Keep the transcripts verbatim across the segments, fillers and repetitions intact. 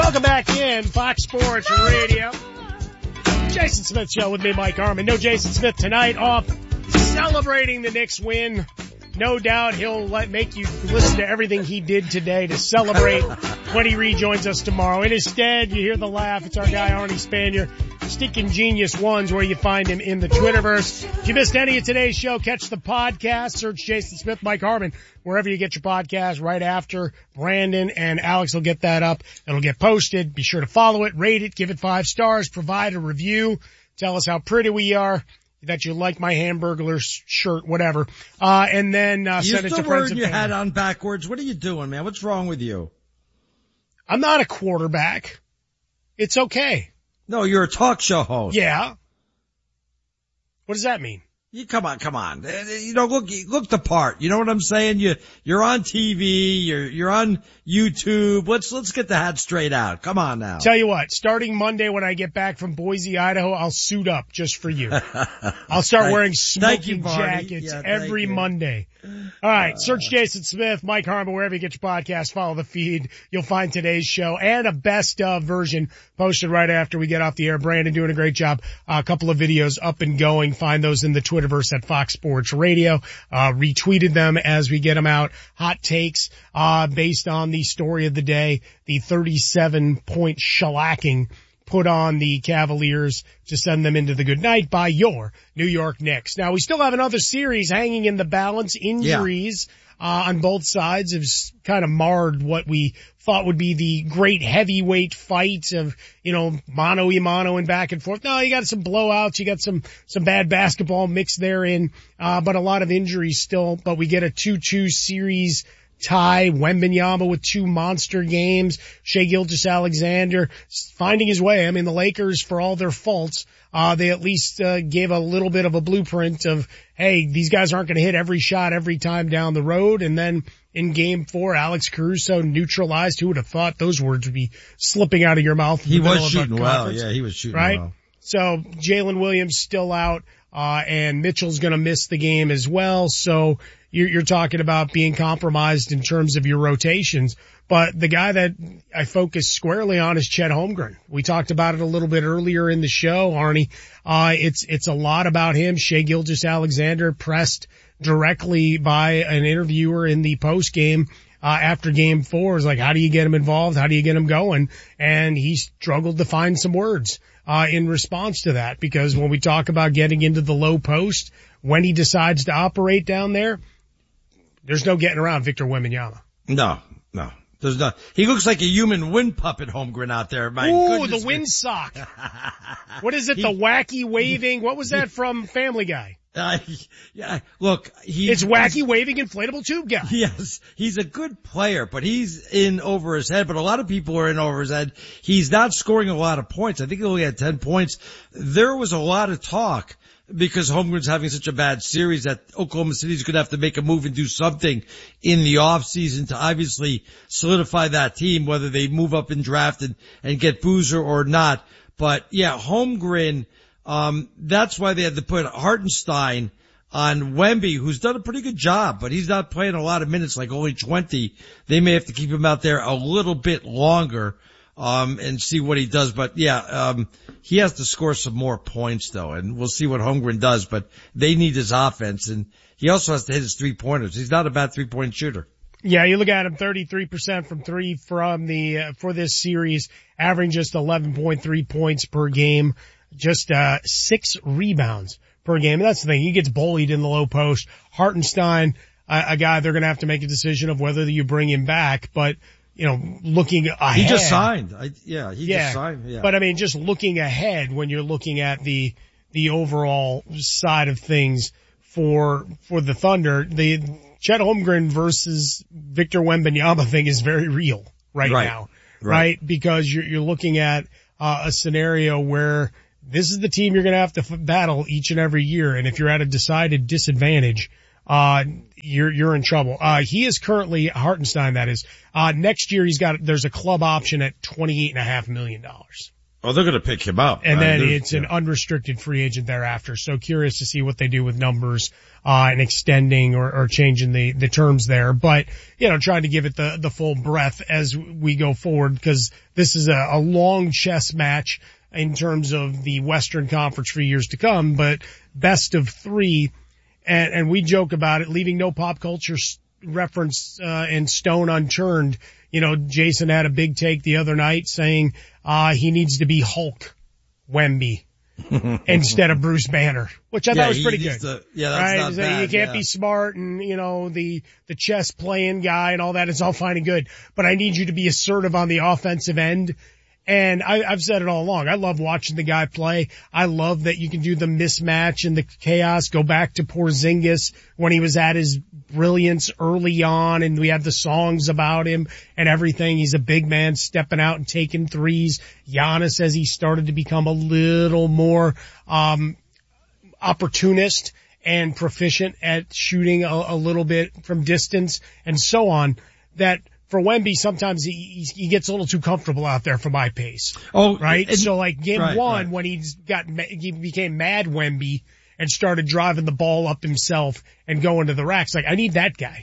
Welcome back in, Fox Sports Radio. Jason Smith Show with me, Mike Harmon. No Jason Smith tonight, off celebrating the Knicks win. No doubt he'll let, make you listen to everything he did today to celebrate when he rejoins us tomorrow. And instead, you hear the laugh. It's our guy, Arnie Spanier. Sticking Genius One's where you find him in the Twitterverse. If you missed any of today's show, catch the podcast. Search Jason Smith, Mike Harmon, wherever you get your podcast right after. Brandon and Alex will get that up. It'll get posted. Be sure to follow it, rate it, give it five stars, provide a review. Tell us how pretty we are, that you like my Hamburglar shirt, whatever. Uh, and then, uh, send it to friends and family. You're still wearing your hat on backwards. What are you doing, man? What's wrong with you? I'm not a quarterback. It's okay. No, you're a talk show host. Yeah. What does that mean? You come on, come on. You know, look, look the part. You know what I'm saying? You, you're on T V. You're, you're on YouTube. Let's, let's get the hat straight out. Come on now. Tell you what, starting Monday when I get back from Boise, Idaho, I'll suit up just for you. I'll start thank, wearing smoking you, jackets yeah, every Monday. All right. Uh, search Jason Smith, Mike Harmon, wherever you get your podcast. Follow the feed. You'll find today's show and a best of version posted right after we get off the air. Brandon doing a great job. Uh, a couple of videos up and going. Find those in the Twitterverse at Fox Sports Radio. Uh, retweeted them as we get them out. Hot takes, uh, based on the story of the day, the thirty-seven point shellacking put on the Cavaliers to send them into the good night by your New York Knicks. Now, we still have another series hanging in the balance. Injuries yeah. uh, on both sides have kind of marred what we thought would be the great heavyweight fight of, you know, mano y mano and back and forth. No, you got some blowouts. You got some, some bad basketball mixed therein, uh, but a lot of injuries still. But we get a two two series tie, Wembanyama with two monster games, Shai Gilgeous-Alexander finding his way. I mean, the Lakers, for all their faults, uh, they at least, uh, gave a little bit of a blueprint of, hey, these guys aren't going to hit every shot every time down the road. And then in game four, Alex Caruso neutralized. Who would have thought those words would be slipping out of your mouth? He was shooting well. Yeah, he was shooting right? well. So Jalen Williams still out, uh, and Mitchell's going to miss the game as well. So you're, you're talking about being compromised in terms of your rotations. But the guy that I focus squarely on is Chet Holmgren. We talked about it a little bit earlier in the show, Arnie. Uh, it's, it's a lot about him. Shai Gilgeous-Alexander pressed directly by an interviewer in the post game, uh, after game four. Is like, how do you get him involved? How do you get him going? And he struggled to find some words, uh, in response to that, because when we talk about getting into the low post, when he decides to operate down there, there's no getting around Victor Wembanyama. No, no. There's not. He looks like a human wind puppet, Holmgren, out there. My Ooh, goodness the windsock. What is it? He, the wacky waving? What was that from Family Guy? Uh, yeah, look, he. It's wacky waving inflatable tube guy. Yes, he's a good player, but he's in over his head. But a lot of people are in over his head. He's not scoring a lot of points. I think he only had ten points. There was a lot of talk, because Holmgren's having such a bad series, that Oklahoma City's going to have to make a move and do something in the off season to obviously solidify that team, whether they move up in draft and, and get Boozer or not. But yeah, Holmgren, um, that's why they had to put Hartenstein on Wemby, who's done a pretty good job, but he's not playing a lot of minutes, like only twenty. They may have to keep him out there a little bit longer, um, and see what he does. But yeah, um, he has to score some more points though, and we'll see what Holmgren does, but they need his offense, and he also has to hit his three pointers. He's not a bad three point shooter. Yeah, you look at him, thirty-three percent from three from the, uh, for this series, averaging just eleven point three points per game, just, uh, six rebounds per game. And that's the thing. He gets bullied in the low post. Hartenstein, uh, a guy they're going to have to make a decision of whether you bring him back, but, you know, looking ahead. He just signed. I, yeah, he yeah, just signed. Yeah. But I mean, just looking ahead when you're looking at the, the overall side of things for, for the Thunder, the Chet Holmgren versus Victor Wembanyama thing is very real right, right. now, right? right? Because you're, you're looking at, uh, a scenario where this is the team you're going to have to f- battle each and every year. And if you're at a decided disadvantage, uh, you're, you're in trouble. Uh, he is currently, Hartenstein that is, uh, next year he's got, there's a club option at twenty-eight and a half million dollars. Oh, they're going to pick him up. And right? then There's, it's an unrestricted free agent thereafter. So curious to see what they do with numbers, uh, and extending or, or changing the, the terms there. But, you know, trying to give it the, the full breadth as we go forward, because this is a, a long chess match in terms of the Western Conference for years to come, but best of three. And, and we joke about it, leaving no pop culture reference, uh, and stone unturned. You know, Jason had a big take the other night saying, uh, he needs to be Hulk Wemby instead of Bruce Banner, which I yeah, thought was pretty good. To, yeah, that's right? not So bad. You can't yeah. be smart and, you know, the, the chess playing guy and all that is all fine and good, but I need you to be assertive on the offensive end. And I, I've said it all along. I love watching the guy play. I love that you can do the mismatch and the chaos. Go back to Porzingis when he was at his brilliance early on, and we had the songs about him and everything. He's a big man stepping out and taking threes. Giannis, as he started to become a little more um opportunist and proficient at shooting a, a little bit from distance and so on, that for Wemby, sometimes he, he gets a little too comfortable out there for my pace. Oh, right. And, so like game right, one, right. when he's got, he became mad Wemby and started driving the ball up himself and going to the racks. Like, I need that guy.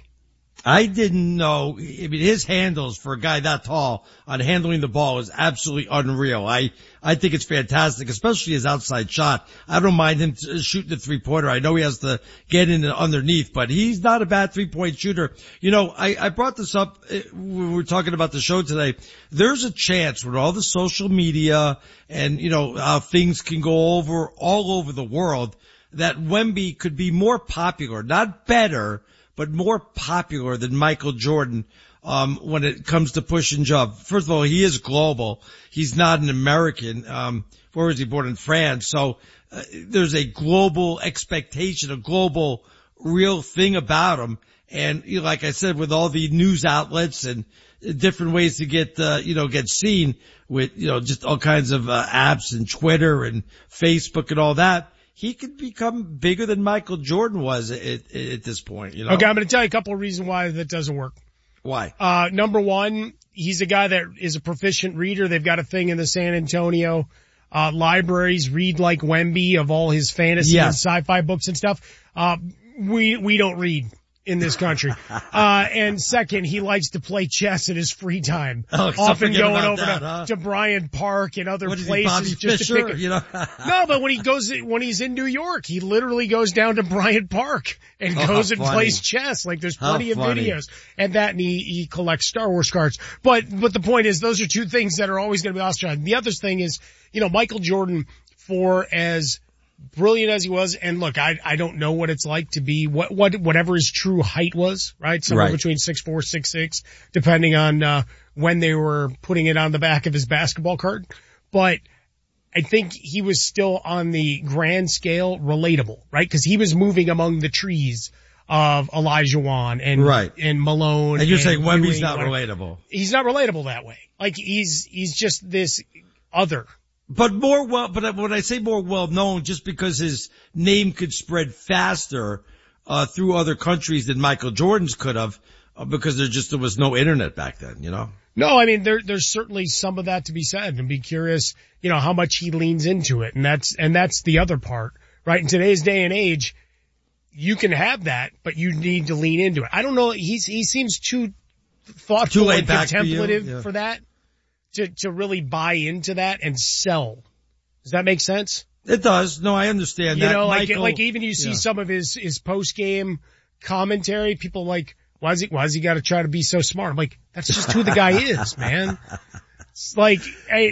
I didn't know, I mean, his handles for a guy that tall on handling the ball is absolutely unreal. I, I think it's fantastic, especially his outside shot. I don't mind him shooting the three pointer. I know he has to get in underneath, but he's not a bad three point shooter. You know, I, I brought this up when we were talking about the show today. There's a chance with all the social media and, you know, how things can go over all over the world that Wemby could be more popular, not better, but more popular than Michael Jordan, um, when it comes to push and jump. First of all, he is global. He's not an American. Um, where was he born? In France. So, uh, there's a global expectation, a global real thing about him. And, you know, like I said, with all the news outlets and different ways to get, uh, you know, get seen with, you know, just all kinds of, uh, apps and Twitter and Facebook and all that, he could become bigger than Michael Jordan was at, at, at this point, you know? Okay, I'm going to tell you a couple of reasons why that doesn't work. Why? Uh, number one, he's a guy that is a proficient reader. They've got a thing in the San Antonio, uh, libraries, read like Wemby, of all his fantasy yes. and sci-fi books and stuff. Uh, we, we don't read in this country. Uh, and second, he likes to play chess in his free time. Oh, often going over that, to, huh? to Bryant Park and other what is places. He, Bobby just Fischer, to pick a, you know? No, but when he goes, when he's in New York, he literally goes down to Bryant Park and oh, goes and funny. plays chess. Like there's How plenty of funny. videos and that, and he, he collects Star Wars cards. But, but the point is, those are two things that are always going to be ostracized. The other thing is, you know, Michael Jordan, for as brilliant as he was, and look, I, I don't know what it's like to be, what, what, whatever his true height was, right? Somewhere right. between six four, six six, depending on, uh, when they were putting it on the back of his basketball card. But I think he was still on the grand scale relatable, right? Cause he was moving among the trees of Elijah Wan and, right. and Malone. And you're and saying Wemby's Ewing, not whatever. relatable. He's not relatable that way. Like he's, he's just this other. But more well, but when I say more well known, just because his name could spread faster, uh, through other countries than Michael Jordan's could have, uh, because there just, there was no internet back then, you know? No, I mean, there, there's certainly some of that to be said, and be curious, you know, how much he leans into it. And that's, and that's the other part, right? In today's day and age, you can have that, but you need to lean into it. I don't know. He's, he seems too thoughtful Too laid and back for you? contemplative Yeah. for that, to, to really buy into that and sell. Does that make sense? It does. No, I understand You that. know, like, Michael, like even you see yeah. some of his, his post-game commentary, people like, why is he, why is he got to try to be so smart? I'm like, that's just who the guy is, man. It's like, hey,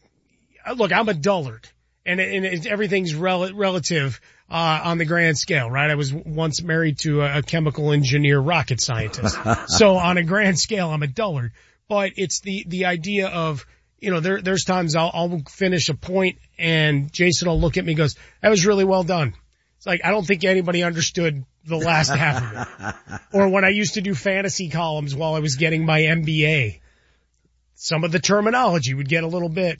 look, I'm a dullard and, and it, everything's rel- relative, uh, on the grand scale, right? I was once married to a, a chemical engineer rocket scientist. So on a grand scale, I'm a dullard, but it's the, the idea of, you know, there, there's times I'll, I'll finish a point and Jason will look at me and goes, that was really well done. It's like, I don't think anybody understood the last half of it. Or when I used to do fantasy columns while I was getting my M B A, some of the terminology would get a little bit,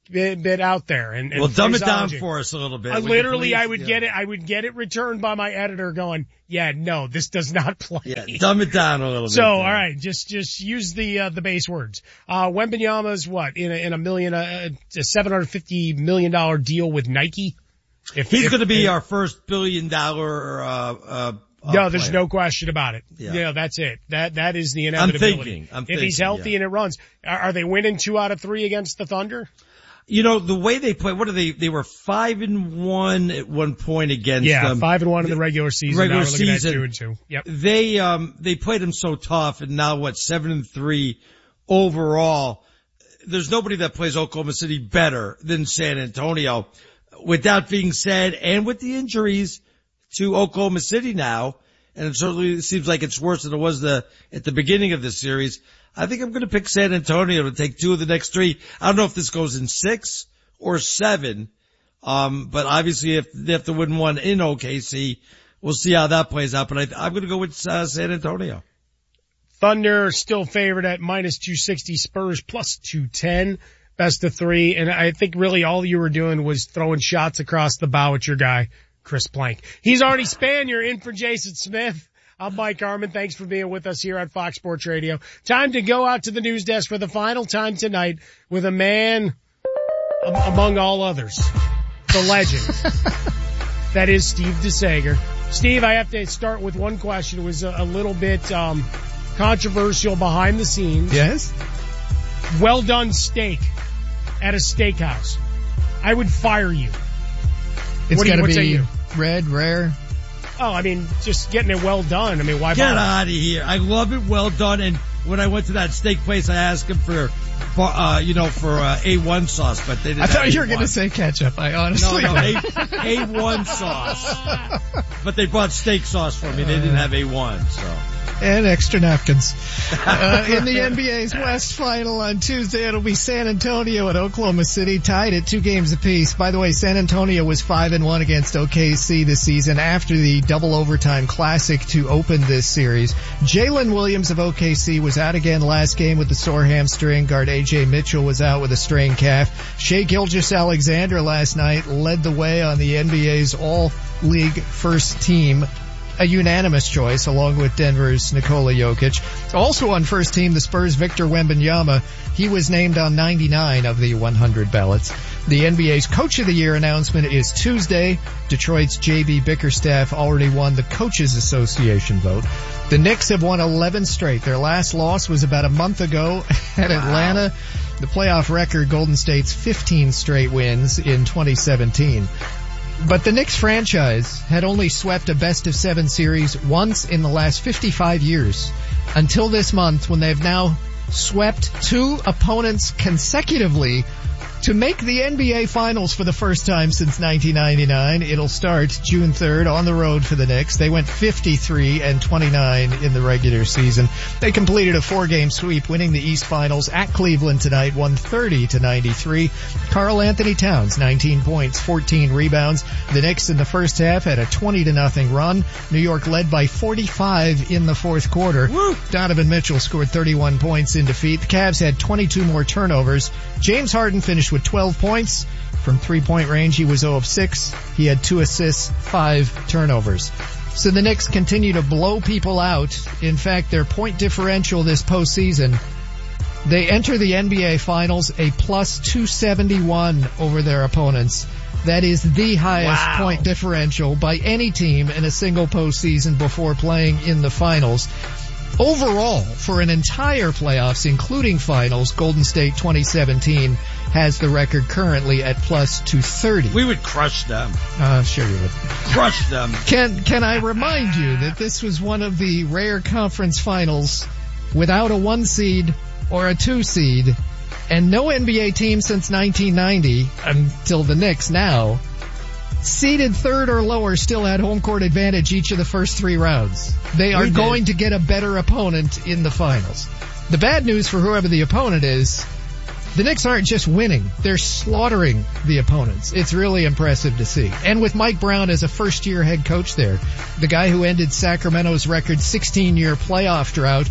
bit, bit out there. And, and well, dumb it down phraseology. for us a little bit. I literally, please, I would yeah. get it, I would get it returned by my editor going, yeah, no, this does not play. Yeah, dumb it down a little bit. So, there. all right, just, just use the, uh, the base words. Uh, Wembanyama's what, in a, in a million, uh, a seven hundred fifty million dollars deal with Nike? If, He's going to be if, our first billion dollar, uh, uh, Uh, no, there's player. no question about it. Yeah. You know, that's it. That, that is the inevitability. I'm thinking, I'm if thinking, he's healthy yeah. and it runs, are, are they winning two out of three against the Thunder? You know, the way they play, what are they, they were five and one at one point against yeah, them. Yeah, five and one in the regular season. Regular now we're looking season. at two and two. Yep. They, um, they played them so tough and now what, seven and three overall. There's nobody that plays Oklahoma City better than San Antonio. With that being said, and with the injuries to Oklahoma City now, and it certainly seems like it's worse than it was the, at the beginning of the series, I think I'm going to pick San Antonio to take two of the next three. I don't know if this goes in six or seven, um, but obviously if they have to win one in O K C, we'll see how that plays out. But I, I'm going to go with uh, San Antonio. Thunder still favored at minus two sixty, Spurs plus two ten, best of three. And I think really all you were doing was throwing shots across the bow at your guy, Chris Plank. He's Arnie Spanier in for Jason Smith. I'm Mike Harmon. Thanks for being with us here on Fox Sports Radio. Time to go out to the news desk for the final time tonight with a man um, among all others, the legend. That is Steve DeSager. Steve, I have to start with one question. It was a, a little bit um controversial behind the scenes. Yes? Well done steak at a steakhouse. I would fire you. It's got to be you? red, rare. Oh, I mean, just getting it well done. I mean, why Get bother? out of here. I love it well done. And when I went to that steak place, I asked him for, uh, you know, for, uh, A one sauce, but they didn't I thought have you were A one. going to say ketchup. I honestly. No, no, A, A one sauce. But they brought steak sauce for me. They didn't have A one, so. And extra napkins. Uh, in the N B A's West Final on Tuesday, it'll be San Antonio and Oklahoma City tied at two games apiece. By the way, San Antonio was five and one against O K C this season after the double overtime classic to open this series. Jalen Williams of O K C was out again last game with the sore hamstring. Guard A J Mitchell was out with a strained calf. Shai Gilgeous-Alexander last night led the way on the N B A's all-league first team. A unanimous choice along with Denver's Nikola Jokic. Also on first team, the Spurs' Victor Wembanyama. He was named on ninety-nine of the one hundred ballots. The N B A's Coach of the Year announcement is Tuesday. Detroit's J B Bickerstaff already won the Coaches Association vote. The Knicks have won eleven straight. Their last loss was about a month ago at wow. Atlanta. The playoff record, Golden State's fifteen straight wins in twenty seventeen. But the Knicks franchise had only swept a best of seven series once in the last fifty-five years until this month when they've now swept two opponents consecutively to make the N B A Finals for the first time since nineteen ninety-nine. It'll start June third on the road for the Knicks. They went fifty-three and twenty-nine in the regular season. They completed a four-game sweep, winning the East Finals at Cleveland tonight, one thirty to ninety-three. Karl Anthony Towns, nineteen points, fourteen rebounds. The Knicks in the first half had a twenty to nothing run. New York led by forty-five in the fourth quarter. Woo! Donovan Mitchell scored thirty-one points in defeat. The Cavs had twenty-two more turnovers. James Harden finished with twelve points. From three-point range, he was zero of six. He had two assists, five turnovers. So the Knicks continue to blow people out. In fact, their point differential this postseason, they enter the N B A Finals a plus two seventy-one over their opponents. That is the highest wow. point differential by any team in a single postseason before playing in the finals. Overall, for an entire playoffs, including finals, Golden State twenty seventeen has the record currently at plus two thirty. We would crush them. Uh, sure you would. Crush them. Can, can I remind you that this was one of the rare conference finals without a one seed or a two seed, and no N B A team since nineteen ninety, until the Knicks now, seeded third or lower still had home court advantage each of the first three rounds. They are going to get a better opponent in the finals. The bad news for whoever the opponent is, the Knicks aren't just winning, they're slaughtering the opponents. It's really impressive to see. And with Mike Brown as a first-year head coach there, the guy who ended Sacramento's record sixteen-year playoff drought,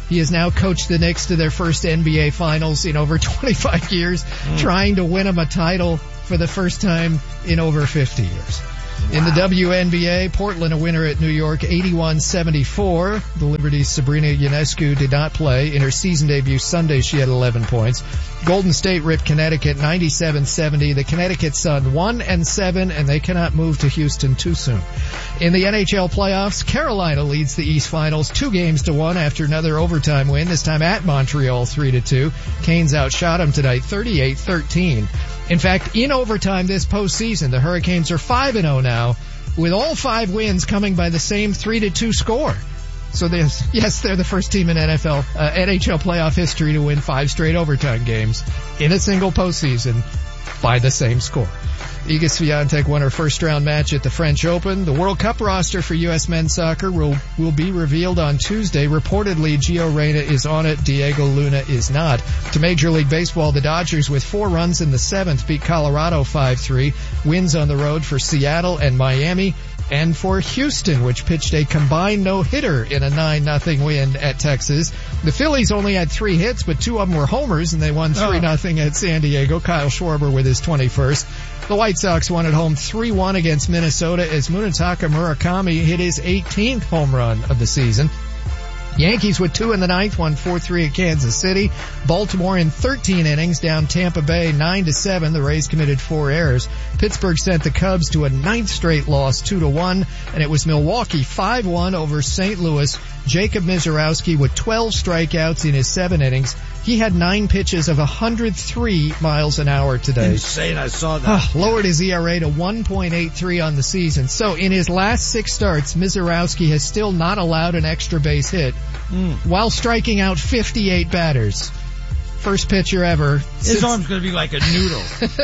He has now coached the Knicks to their first N B A Finals in over twenty-five years, mm. trying to win them a title for the first time in over fifty years. Wow. In the W N B A, Portland a winner at New York, eighty-one seventy-four. The Liberty's Sabrina Ionescu did not play. In her season debut Sunday, she had eleven points. Golden State ripped Connecticut ninety-seven seventy. The Connecticut Sun one and seven, and they cannot move to Houston too soon. In the N H L playoffs, Carolina leads the East Finals two games to one after another overtime win, this time at Montreal three to two. Canes outshot them tonight thirty-eight thirteen. In fact, in overtime this postseason, the Hurricanes are five and oh now, with all five wins coming by the same three to two score. So there's, yes, they're the first team in N F L, uh, N H L playoff history to win five straight overtime games in a single postseason by the same score. Iga Swiatek won her first round match at the French Open. The World Cup roster for U S men's soccer will, will be revealed on Tuesday. Reportedly, Gio Reyna is on it. Diego Luna is not. To Major League Baseball, the Dodgers with four runs in the seventh beat Colorado five three. Wins on the road for Seattle and Miami. And for Houston, which pitched a combined no-hitter in a nine nothing win at Texas. The Phillies only had three hits, but two of them were homers, and they won three nothing at San Diego. Kyle Schwarber with his twenty-first. The White Sox won at home three one against Minnesota as Munetaka Murakami hit his eighteenth home run of the season. Yankees with two in the ninth won four three at Kansas City. Baltimore in thirteen innings down Tampa Bay nine to seven. The Rays committed four errors. Pittsburgh sent the Cubs to a ninth straight loss two to one, and it was Milwaukee five one over Saint Louis. Jacob Mizorowski with twelve strikeouts in his seven innings. He had nine pitches of one hundred three miles an hour today. Insane, I saw that. Oh, lowered his E R A to one point eight three on the season. So in his last six starts, Mizorowski has still not allowed an extra base hit mm. while striking out fifty-eight batters. First pitcher ever. His Since, arm's going to be like a noodle.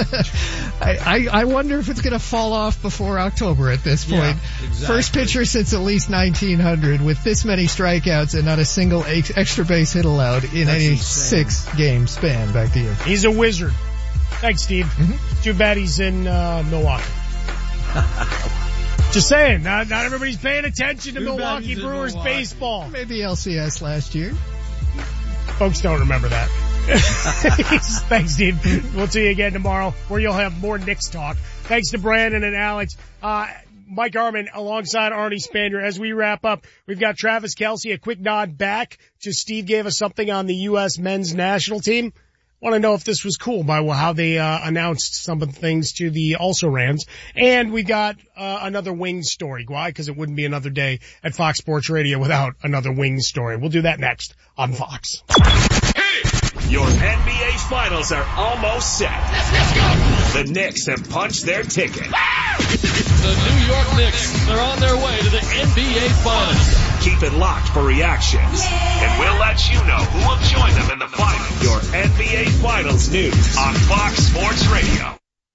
I, I, I wonder if it's going to fall off before October at this point. Yeah, exactly. First pitcher since at least nineteen hundred with this many strikeouts and not a single ex- extra base hit allowed in That's any insane. six game span. Back to you. He's a wizard. Thanks, Steve. Mm-hmm. Too bad he's in uh, Milwaukee. Just saying, not, not everybody's paying attention to Too Milwaukee Brewers Milwaukee. baseball. Maybe L C S last year. Folks don't remember that. Thanks, Steve. We'll see you again tomorrow where you'll have more Knicks talk. Thanks to Brandon and Alex. Uh, Mike Harmon alongside Arnie Spanier. As we wrap up, we've got Travis Kelce, a quick nod back to Steve gave us something on the U S men's national team. Want to know if this was cool by how they uh, announced some of the things to the also-rans. And we got uh, another Wings story. Why? Because it wouldn't be another day at Fox Sports Radio without another Wings story. We'll do that next on Fox. Your N B A Finals are almost set. Let's, let's go. The Knicks have punched their ticket. The New York Knicks are on their way to the N B A Finals. Keep it locked for reactions, and we'll let you know who will join them in the finals. Your N B A Finals news on Fox Sports Radio.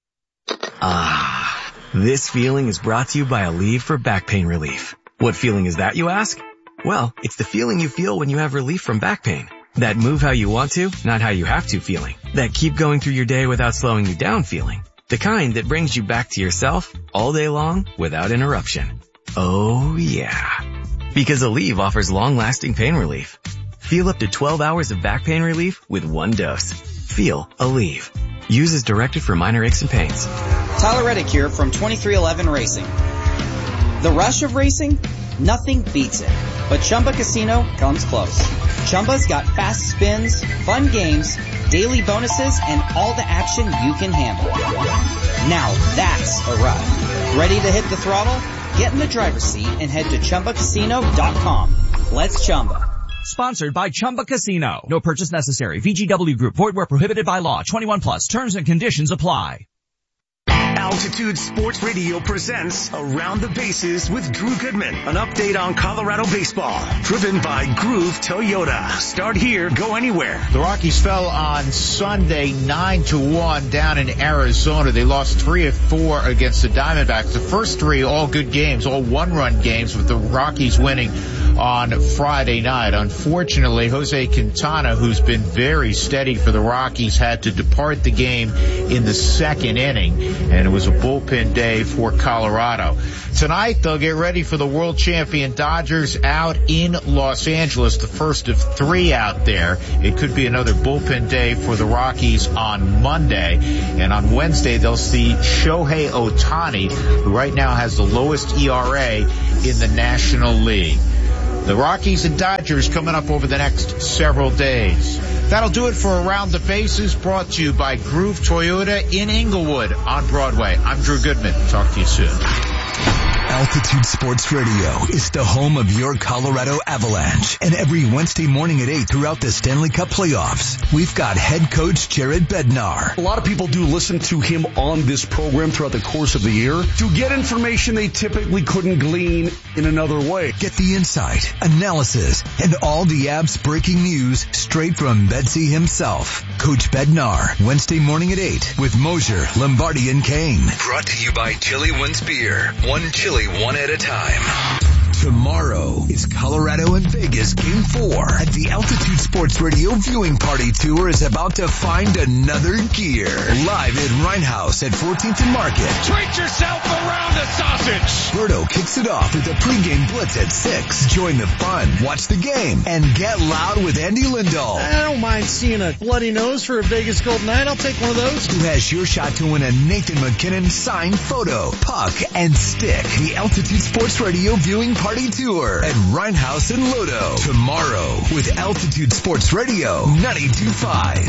Ah, this feeling is brought to you by Aleve for back pain relief. What feeling is that, you ask? Well, it's the feeling you feel when you have relief from back pain. That move how you want to, not how you have to feeling. That keep going through your day without slowing you down feeling. The kind that brings you back to yourself all day long without interruption. Oh yeah. Because Aleve offers long-lasting pain relief. Feel up to twelve hours of back pain relief with one dose. Feel Aleve. Use as directed for minor aches and pains. Tyler Reddick here from twenty-three eleven Racing. The rush of racing? Nothing beats it. But Chumba Casino comes close. Chumba's got fast spins, fun games, daily bonuses, and all the action you can handle. Now that's a ride. Ready to hit the throttle? Get in the driver's seat and head to Chumba Casino dot com. Let's Chumba. Sponsored by Chumba Casino. No purchase necessary. V G W Group. Void where prohibited by law. twenty-one plus. Terms and conditions apply. Altitude Sports Radio presents Around the Bases with Drew Goodman. An update on Colorado baseball. Driven by Groove Toyota. Start here, go anywhere. The Rockies fell on Sunday nine to one down in Arizona. They lost three of four against the Diamondbacks. The first three all good games, all one-run games, with the Rockies winning on Friday night. Unfortunately, Jose Quintana, who's been very steady for the Rockies, had to depart the game in the second inning, and it was a bullpen day for Colorado. Tonight, they'll get ready for the world champion Dodgers out in Los Angeles, the first of three out there. It could be another bullpen day for the Rockies on Monday. And on Wednesday, they'll see Shohei Ohtani, who right now has the lowest E R A in the National League. The Rockies and Dodgers coming up over the next several days. That'll do it for Around the Bases, brought to you by Groove Toyota in Inglewood on Broadway. I'm Drew Goodman. Talk to you soon. Altitude Sports Radio is the home of your Colorado Avalanche. And every Wednesday morning at eight throughout the Stanley Cup playoffs, we've got head coach Jared Bednar. A lot of people do listen to him on this program throughout the course of the year to get information they typically couldn't glean in another way. Get the insight, analysis, and all the Abs breaking news straight from Bedsy himself. Coach Bednar, Wednesday morning at eight with Mosier, Lombardi, and Kane. Brought to you by Chili Wins Beer. One chili, one at a time. Tomorrow is Colorado and Vegas Game four at the Altitude Sports Radio Viewing Party Tour is about to find another gear. Live at Rhinehouse at fourteenth and Market. Treat yourself around the sausage. Berto kicks it off with a pregame blitz at six. Join the fun, watch the game, and get loud with Andy Lindahl. I don't mind seeing a bloody nose for a Vegas Golden Knight. I'll take one of those. Who has your shot to win a Nathan McKinnon signed photo, puck, and stick. The Altitude Sports Radio Viewing Party Tour at Rhinehouse and Lodo. Tomorrow with Altitude Sports Radio ninety-two point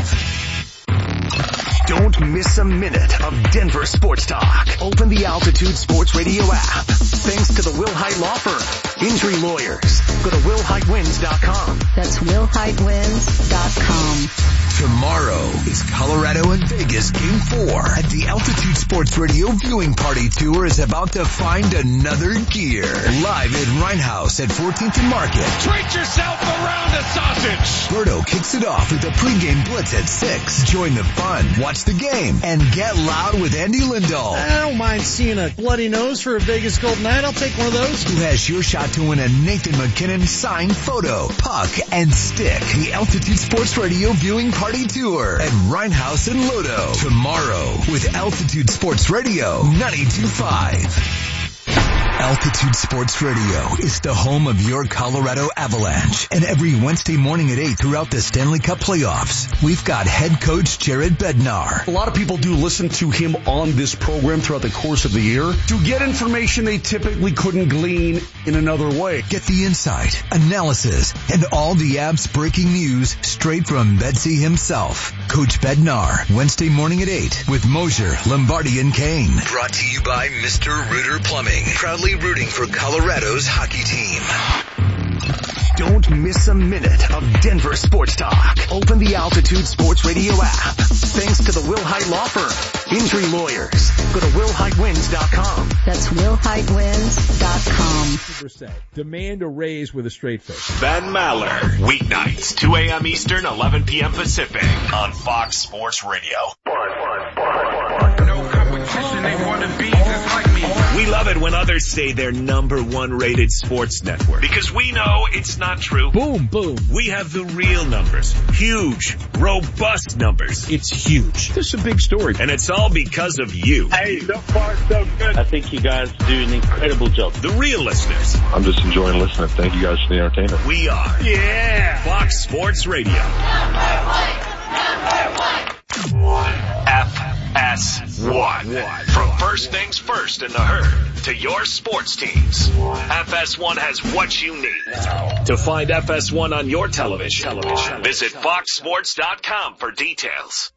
five. Don't miss a minute of Denver sports talk. Open the Altitude Sports Radio app. Thanks to the Will Hite Law Firm. Injury lawyers. Go to will hite wins dot com. That's will hite wins dot com. Tomorrow is Colorado and Vegas Game four at the Altitude Sports Radio Viewing Party Tour is about to find another gear. Live at Rhinehouse at fourteenth and Market. Treat yourself around the sausage. Berto kicks it off with a pregame blitz at six. Join the fun, watch the game, and get loud with Andy Lindahl. I don't mind seeing a bloody nose for a Vegas Golden Knight. I'll take one of those. Who has your shot to win a Nathan McKinnon signed photo, puck, and stick. The Altitude Sports Radio Viewing Party Tour at Rhinehouse and Lodo. Tomorrow with Altitude Sports Radio ninety-two point five. Altitude Sports Radio is the home of your Colorado Avalanche. And every Wednesday morning at eight throughout the Stanley Cup playoffs, we've got head coach Jared Bednar. A lot of people do listen to him on this program throughout the course of the year to get information they typically couldn't glean in another way. Get the insight, analysis, and all the Abs breaking news straight from Bedsy himself. Coach Bednar, Wednesday morning at eight with Mosier, Lombardi, and Kane. Brought to you by Mister Rooter Plumbing. Proudly rooting for Colorado's hockey team. Don't miss a minute of Denver sports talk. Open the Altitude Sports Radio app. Thanks to the Will Hite Law Firm. Injury lawyers. Go to will hite wins dot com. That's will hite wins dot com. Demand a raise with a straight face. Ben Maller. Weeknights, two a.m. Eastern, eleven p.m. Pacific on Fox Sports Radio. No competition, they want to be just like me. We love it when others say they're number one rated sports network because we know it's not true. Boom, boom. We have the real numbers. Huge, robust numbers. It's huge. This is a big story. And it's all because of you. Hey, so far so good. I think you guys do an incredible job. The real listeners. I'm just enjoying listening. Thank you guys for the entertainment. We are. Yeah. Fox Sports Radio. Number one. Number one. F S one. From first things first in the herd to your sports teams. F S one has what you need. To find F S one on your television, visit fox sports dot com for details.